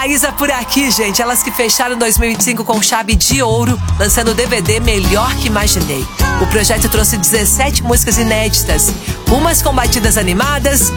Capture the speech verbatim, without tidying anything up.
Maísa por aqui, gente. Elas que fecharam dois mil e vinte e cinco com chave de ouro, lançando o D V D Melhor Que Imaginei. O projeto trouxe dezessete músicas inéditas, umas com batidas animadas,